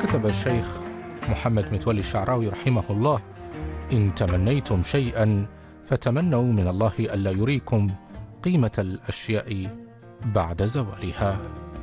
كتب الشيخ محمد متولي الشعراوي رحمه الله: إن تمنيتم شيئا فتمنوا من الله ألا يريكم قيمة الأشياء بعد زوالها.